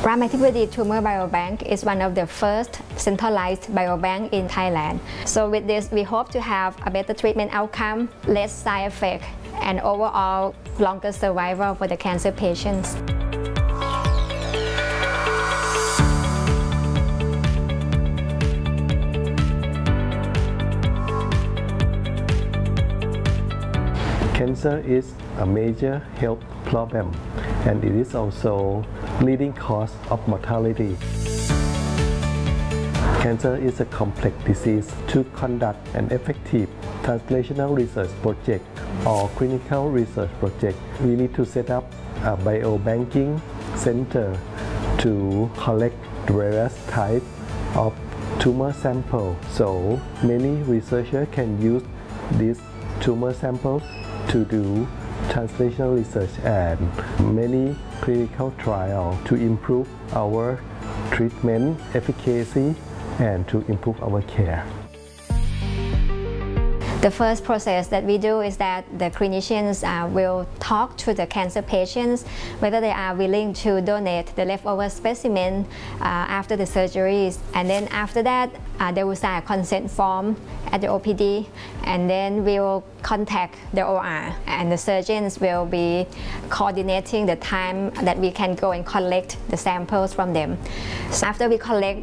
Ramathibodi Tumor Biobank is one of the first centralized biobank in Thailand. So with this, we hope to have a better treatment outcome, less side effect, and overall longer survival for the cancer patients. Cancer is a major health problem, and it is also leading cause of mortality. Cancer is a complex disease. To conduct an effective translational research project or clinical research project, we need to set up a biobanking center to collect various types of tumor samples. So many researchers can use these tumor samples to do translational research and many clinical trials to improve our treatment efficacy and to improve our care. The first process that we do is that the clinicians will talk to the cancer patients whether they are willing to donate the leftover specimen after the surgeries, and then after that they will sign a consent form at the OPD, and then we will contact the OR, and the surgeons will be coordinating the time that we can go and collect the samples from them. So after we collect